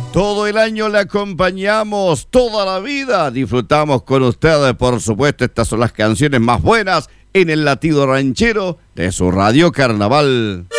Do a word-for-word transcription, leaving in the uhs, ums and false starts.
Todo el año le acompañamos, toda la vida disfrutamos con ustedes, por supuesto. Estas son las canciones más buenas en el latido ranchero de su Radio Carnaval.